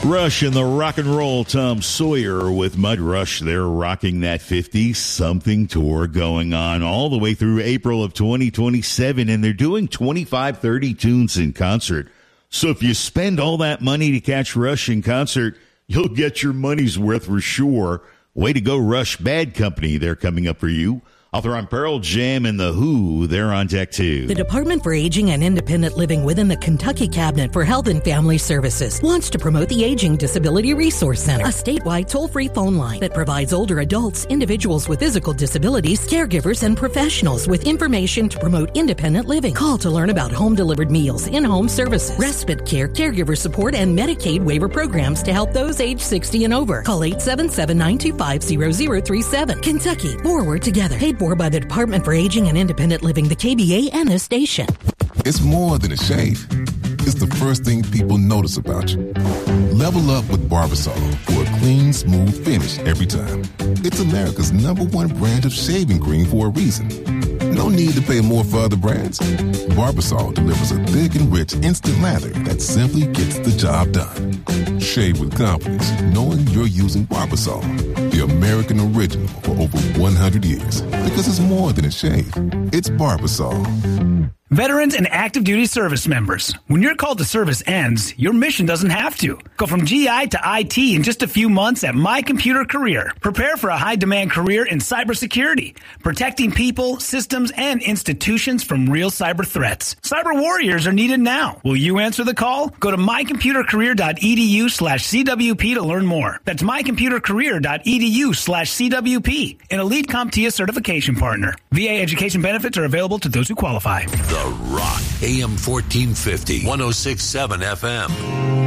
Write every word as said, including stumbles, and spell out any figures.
Rush and the rock and roll Tom Sawyer with Mud Rush. They're rocking that fifty-something tour going on all the way through April of twenty twenty-seven, and they're doing twenty-five, thirty tunes in concert. So if you spend all that money to catch Rush in concert, you'll get your money's worth for sure. Way to go, Rush. Bad Company, they're coming up for you. Author on Pearl Jam and The Who, they're on deck too. The Department for Aging and Independent Living within the Kentucky Cabinet for Health and Family Services wants to promote the Aging Disability Resource Center, a statewide toll-free phone line that provides older adults, individuals with physical disabilities, caregivers, and professionals with information to promote independent living. Call to learn about home-delivered meals, in-home services, respite care, caregiver support, and Medicaid waiver programs to help those age sixty and over. Call eight seven seven, nine two five, zero zero three seven. Kentucky, forward together. Paid for by the Department for Aging and Independent Living, the K B A, and this station. It's more than a shave. It's the first thing people notice about you. Level up with Barbasol for a clean, smooth finish every time. It's America's number one brand of shaving cream for a reason. No need to pay more for other brands. Barbasol delivers a thick and rich instant lather that simply gets the job done. Shave with confidence, knowing you're using Barbasol, the American original for over one hundred years. Because it's more than a shave. It's Barbasol. Veterans and active duty service members, when your call to service ends, your mission doesn't have to. Go from G I to I T in just a few months at My Computer Career. Prepare for a high-demand career in cybersecurity, protecting people, systems, and institutions from real cyber threats. Cyber warriors are needed now. Will you answer the call? Go to mycomputercareer.edu slash CWP to learn more. That's mycomputercareer.edu slash CWP, an Elite CompTIA certification partner. V A education benefits are available to those who qualify. The Rock, A M fourteen fifty, one oh six point seven F M.